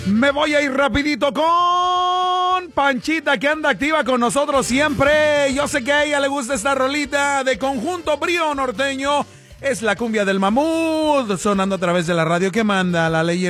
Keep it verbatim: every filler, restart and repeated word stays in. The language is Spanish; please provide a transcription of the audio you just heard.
Me voy a ir rapidito con Panchita, que anda activa con nosotros siempre. Yo sé que a ella le gusta esta rolita de Conjunto Brío Norteño. Es la cumbia del mamut, sonando a través de la radio que manda la ley.